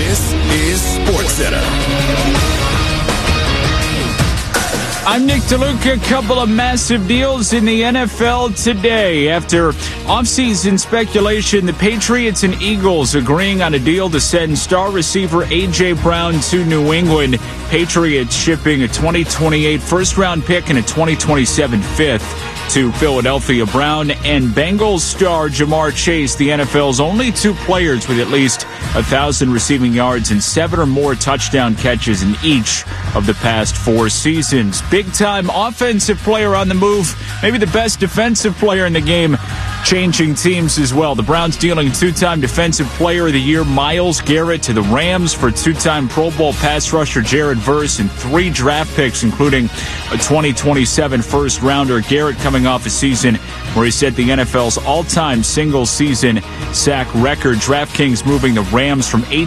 This is SportsCenter. I'm Nick DeLuca. A couple of massive deals in the NFL today. After offseason speculation, the Patriots and Eagles agreeing on a deal to send star receiver A.J. Brown to New England. Patriots shipping a 2028 first-round pick and a 2027 fifth to Philadelphia. Brown and Bengals star Jamar Chase, the NFL's only two players with at least 1,000 receiving yards and 7 or more touchdown catches in each of the past 4 seasons. Big-time offensive player on the move, maybe the best defensive player in the game, changing teams as well. The Browns dealing 2-time Defensive Player of the Year Myles Garrett to the Rams for 2-time Pro Bowl pass rusher Jared Verse and 3 draft picks, including a 2027 first-rounder. Garrett coming off a season where he set the NFL's all-time single-season sack record. DraftKings moving the Rams from 8